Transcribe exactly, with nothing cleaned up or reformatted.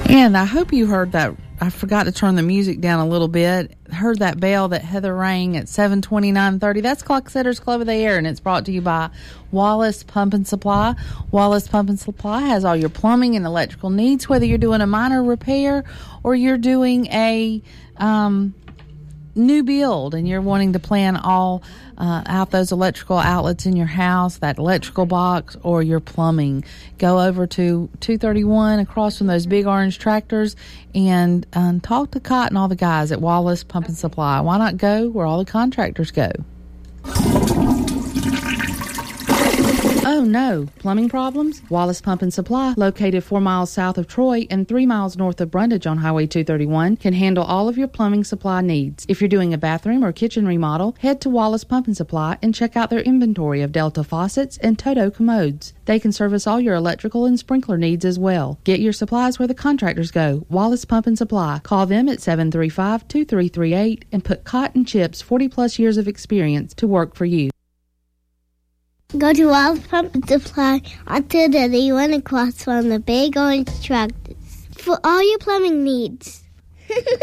And I hope you heard that. I forgot to turn the music down a little bit. Heard that bell that Heather rang at seven twenty-nine thirty. That's Clocksetters Club of the Air, and it's brought to you by Wallace Pump and Supply. Wallace Pump and Supply has all your plumbing and electrical needs, whether you're doing a minor repair or you're doing a um, new build and you're wanting to plan all uh, out those electrical outlets in your house, that electrical box, or your plumbing. Go over to two thirty-one across from those big orange tractors and um, talk to Cott and all the guys at Wallace Pump and Supply. Why not go where all the contractors go? Oh no, plumbing problems? Wallace Pump and Supply, located four miles south of Troy and three miles north of Brundage on Highway two thirty-one, can handle all of your plumbing supply needs. If you're doing a bathroom or kitchen remodel, head to Wallace Pump and Supply and check out their inventory of Delta faucets and Toto commodes. They can service all your electrical and sprinkler needs as well. Get your supplies where the contractors go. Wallace Pump and Supply. Call them at seven three five, two three three eight and put Cotton Chip's forty plus years of experience to work for you. Go to Wallace Pump and Supply on two thirty-one across from the big orange tractors for all your plumbing needs.